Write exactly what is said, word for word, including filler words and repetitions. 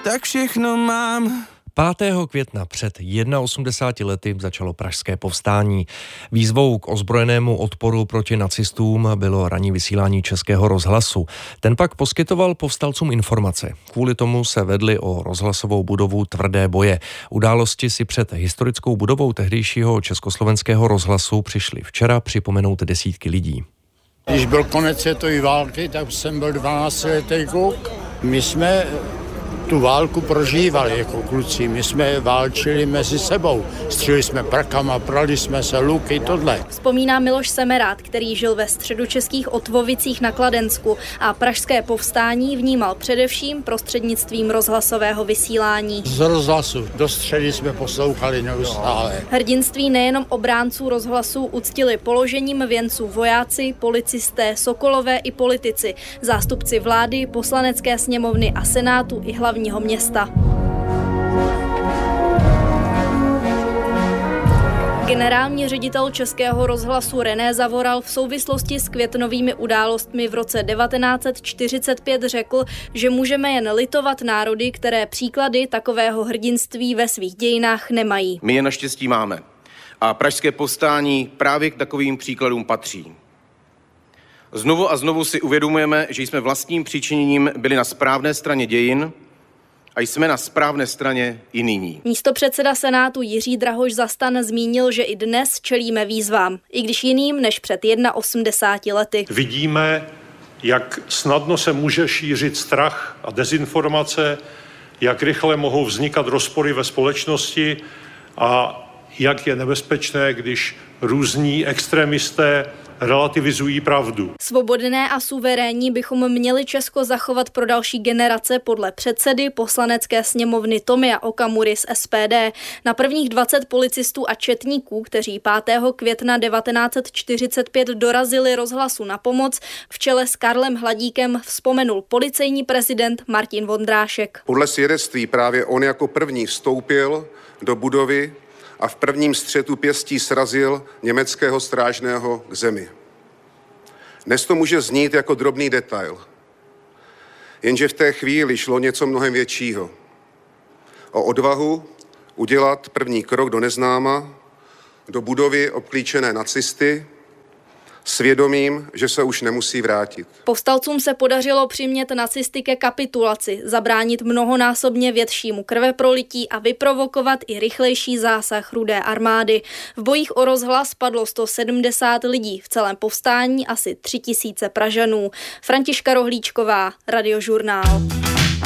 tak všechno mám. pátého května před osmdesáti jednou lety začalo pražské povstání. Výzvou k ozbrojenému odporu proti nacistům bylo ranní vysílání Českého rozhlasu. Ten pak poskytoval povstalcům informace. Kvůli tomu se vedly o rozhlasovou budovu tvrdé boje. Události si před historickou budovou tehdejšího Československého rozhlasu přišli včera připomenout desítky lidí. Když byl konec světové války, tak jsem byl dvanáctiletý kluk. My jsme tu válku prožívali jako kluci. My jsme válčili mezi sebou. Stříleli jsme prakama, prali jsme se, luky, tohle. Vzpomíná Miloš Semerád, který žil ve středočeských Otvovicích na Kladensku a pražské povstání vnímal především prostřednictvím rozhlasového vysílání. Z rozhlasu do středy jsme poslouchali neustále. Hrdinství nejenom obránců rozhlasu uctili položením věnců vojáci, policisté, sokolové i politici, zástupci vlády, poslanecké sněmovny a senátu i hlavního města. Generální ředitel Českého rozhlasu René Zavoral v souvislosti s květnovými událostmi v roce devatenáct set čtyřicet pět řekl, že můžeme jen litovat národy, které příklady takového hrdinství ve svých dějinách nemají. My je naštěstí máme. A pražské povstání právě k takovým příkladům patří. Znovu a znovu si uvědomujeme, že jsme vlastním přičiněním byli na správné straně dějin a jsme na správné straně i nyní. Místopředseda Senátu Jiří Drahoš za STAN zmínil, že i dnes čelíme výzvám, i když jiným než před osmdesáti jednou lety. Vidíme, jak snadno se může šířit strach a dezinformace, jak rychle mohou vznikat rozpory ve společnosti a jak je nebezpečné, když různí extremisté relativizují pravdu. Svobodné a suverénní bychom měli Česko zachovat pro další generace podle předsedy poslanecké sněmovny Tomia Okamury z S P D. Na prvních dvacet policistů a četníků, kteří pátého května devatenáct set čtyřicet pět dorazili rozhlasu na pomoc, v čele s Karlem Hladíkem vzpomenul policejní prezident Martin Vondrášek. Podle svědectví právě on jako první vstoupil do budovy a v prvním střetu pěstí srazil německého strážného k zemi. Dnes to může znít jako drobný detail, jenže v té chvíli šlo něco mnohem většího. O odvahu udělat první krok do neznáma, do budovy obklíčené nacisty, svědomím, že se už nemusí vrátit. Povstalcům se podařilo přimět nacisty ke kapitulaci, zabránit mnohonásobně většímu krveprolití a vyprovokovat i rychlejší zásah Rudé armády. V bojích o rozhlas padlo sto sedmdesát lidí, v celém povstání asi tři tisíce Pražanů. Františka Rohlíčková, Radiožurnál.